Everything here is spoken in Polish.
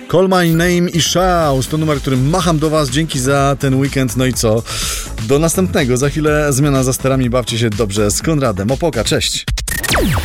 Call My Name i Shout to numer, którym macham do was. Dzięki za ten weekend. No i co? Do następnego. Za chwilę zmiana za sterami. Bawcie się dobrze z Konradem. Opoka, cześć!